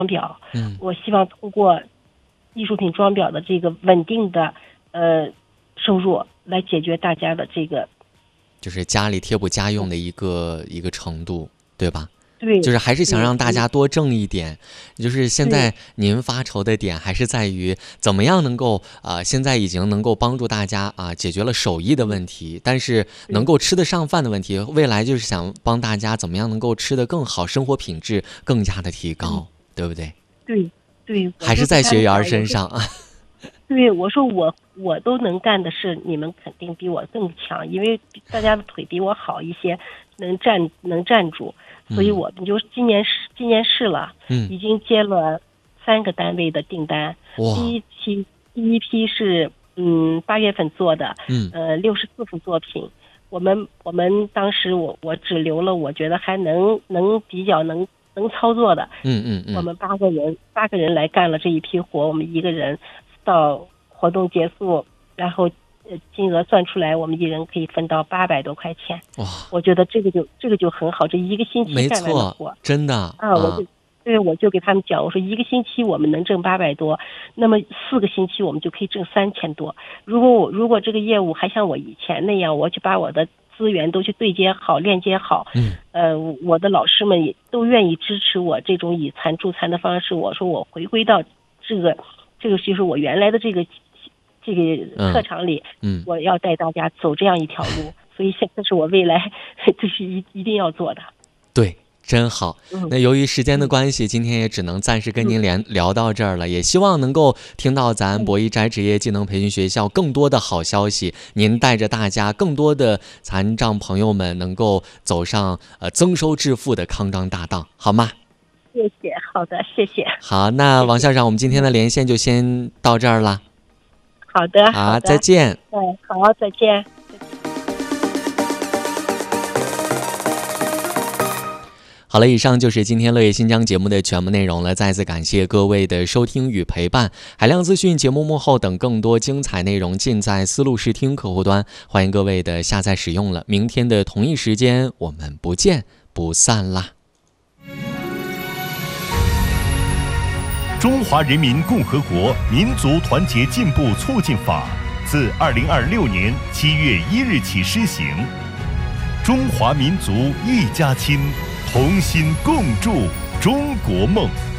表，我希望通过艺术品装裱的这个稳定的收入来解决大家的这个， 就是家里贴补家用的一个程度，对吧？ 对， 就是还是想让大家多挣一点。就是现在您发愁的点还是在于怎么样能够现在已经能够帮助大家解决了手艺的问题，但是能够吃得上饭的问题，未来就是想帮大家怎么样能够吃得更好，生活品质更加的提高，对不对？ 对， 还是在学员身上啊。 对，我说我都能干的事，你们肯定比我更强，因为大家的腿比我好一些，能站住。所以我们就今年试了，已经接了3个单位的订单。第一批是8月份做的，64幅作品。我们当时我只留了我觉得还能比较能操作的。我们8个人来干了这一批活，我们一个人到活动结束，然后金额算出来，我们一人可以分到800多块钱。哇！我觉得这个就很好，这一个星期干完的活， 没错，真的我就给他们讲，我说一个星期我们能挣800多，那么4个星期我们就可以挣3000多。如果这个业务还像我以前那样，我去把我的资源都去对接好、链接好，我的老师们也都愿意支持我这种以残助残的方式。我说我回归到这个就是我原来的这个课场里，我要带大家走这样一条路，所以这是我未来这是一定要做的。 对，真好。那由于时间的关系，今天也只能暂时跟您聊到这儿了，也希望能够听到咱博一斋职业技能培训学校更多的好消息，您带着大家更多的残障朋友们能够走上增收致富的康庄大道，好吗？ 谢谢，好的，谢谢。 好，那王校长，我们今天的连线就先到这儿了。 好的， 好，再见。 好，再见。 好了，以上就是今天乐业新疆节目的全部内容了。再次感谢各位的收听与陪伴。海量资讯、节目幕后等更多精彩内容尽在思路视听客户端，欢迎各位的下载使用了。明天的同一时间，我们不见不散啦！ 中华人民共和国民族团结进步促进法自2026年7月1日起施行。中华民族一家亲，同心共筑中国梦。